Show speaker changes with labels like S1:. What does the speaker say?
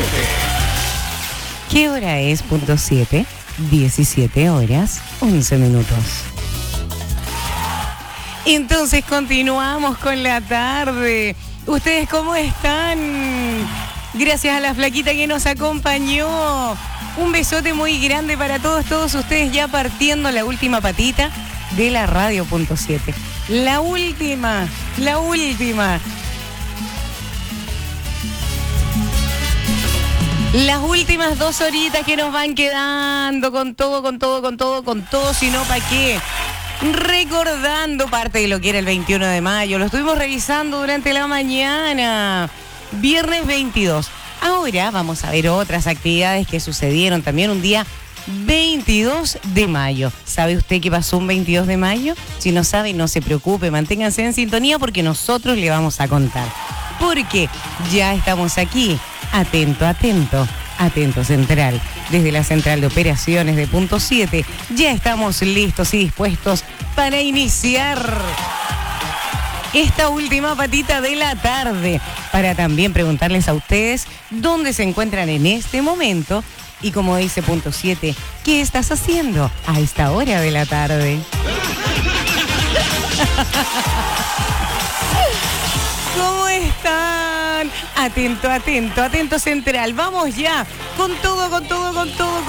S1: ¿Qué hora es? Punto 7, 17 horas, 11 minutos. Entonces continuamos con la tarde. ¿Ustedes cómo están? Gracias a la flaquita que nos acompañó. Un besote muy grande para todos ustedes, ya partiendo la última patita de la radio. Punto 7. La última. Las últimas 2 horitas que nos van quedando con todo, si no, ¿para qué? Recordando parte de lo que era el 21 de mayo. Lo estuvimos revisando durante la mañana. Viernes 22. Ahora vamos a ver otras actividades que sucedieron también un día 22 de mayo. ¿Sabe usted qué pasó un 22 de mayo? Si no sabe, no se preocupe, manténganse en sintonía porque nosotros le vamos a contar. Porque ya estamos aquí. Atento Central. Desde la Central de Operaciones de Punto 7, ya estamos listos y dispuestos para iniciar esta última patita de la tarde, para también preguntarles a ustedes dónde se encuentran en este momento y, como dice Punto 7, ¿qué estás haciendo a esta hora de la tarde? ¿Cómo están? Atento Central. Vamos ya con todo.